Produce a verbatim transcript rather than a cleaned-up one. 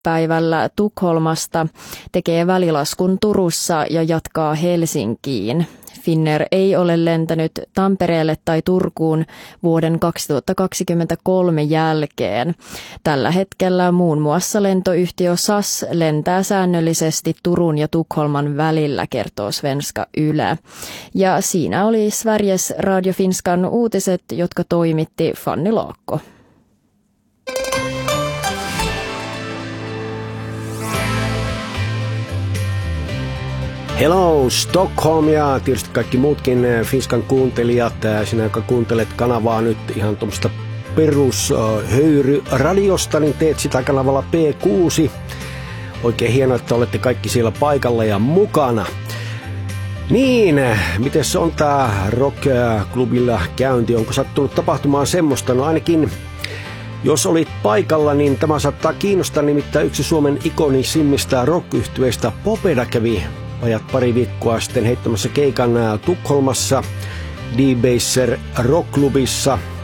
päivällä Tukholmasta, tekee välilaskun Turussa ja jatkaa Helsinkiin. Finnair ei ole lentänyt Tampereelle tai Turkuun vuoden kaksituhattakaksikymmentäkolme jälkeen. Tällä hetkellä muun muassa lentoyhtiö S A S lentää säännöllisesti Turun ja Tukholman välillä, kertoo Svenska Yle. Ja siinä oli Sveriges Radio Finskan uutiset, jotka toimitti Fanny Laakko. Hello Stockholm ja tietysti kaikki muutkin Finskan kuuntelijat. Sinä, joka kuuntelet kanavaa nyt ihan tuommoista perushöyryradiosta, niin teet sitä kanavalla P kuusi. Oikein hienoa, että olette kaikki siellä paikalla ja mukana. Niin, miten se on tää rock-klubilla käynti? Onko sattunut tapahtumaan semmoista? No ainakin, jos olit paikalla, niin tämä saattaa kiinnostaa, nimittäin yksi Suomen ikonisimmista rock-yhtyeistä Popeda kävi ajat pari viikkoa sitten heittämässä keikan Tukholmassa D-Baser Rock-klubissa.